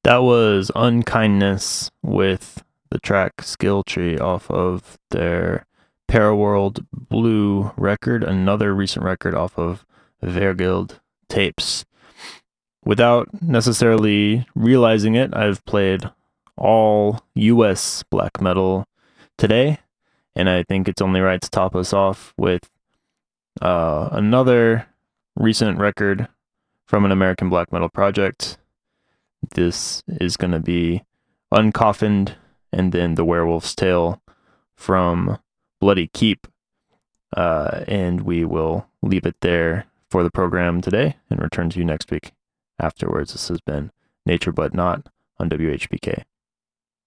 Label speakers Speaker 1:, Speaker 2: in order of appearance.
Speaker 1: That was Unkindness with the track Skill Tree off of their Paraworld Blue record, another recent record off of Vergild tapes. Without necessarily realizing it, I've played all US black metal today, and I think it's only right to top us off with another recent record from an American black metal project. This is going to be Uncoffined and then The Werewolf's Tale from Bloody Keep. And we will leave it there for the program today and return to you next week. Afterwards, this has been Nature But Not on WHBK.